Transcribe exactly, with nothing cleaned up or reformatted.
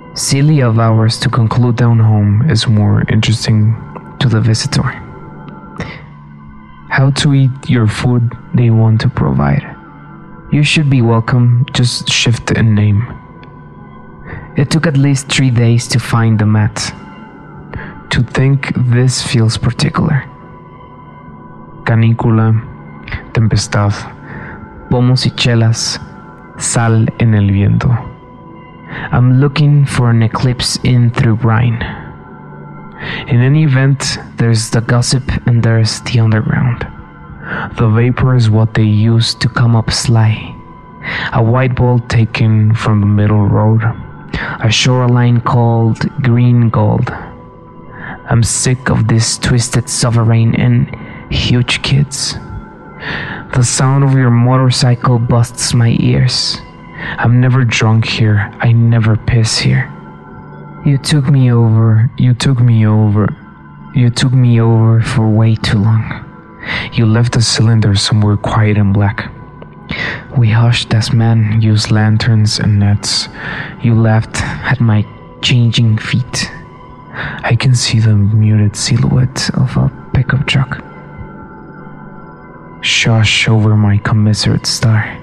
Silly of ours to conclude down home is more interesting to the visitor. How to eat your food they want to provide. You should be welcome, just shift in name. It took at least three days to find the mat. To think this feels particular. Canícula, tempestad, pomos y chelas, sal en el viento. I'm looking for an eclipse in through brine. In any event, there's the gossip and there's the underground. The vapor is what they use to come up sly. A white ball taken from the middle road. A shoreline called green gold. I'm sick of this twisted sovereign and huge kids. The sound of your motorcycle busts my ears. I'm never drunk here, I never piss here. You took me over, you took me over, you took me over for way too long. You left the cylinder somewhere quiet and black. We hushed as men used lanterns and nets. You laughed at my changing feet. I can see the muted silhouette of a pickup truck. Shush over my commiserate star.